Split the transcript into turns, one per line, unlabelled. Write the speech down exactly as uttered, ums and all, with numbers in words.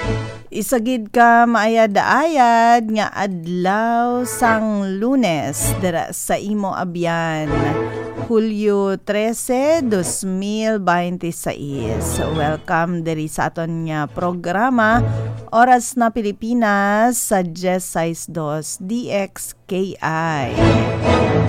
Isagid ka maayad-ayad nga adlaw sang Lunes dira sa imo abyan. Hulyo trese, dos mil veintiséis. Welcome diri sa aton nga programa Oras na Pilipinas sa Jes sixty-two D X K I.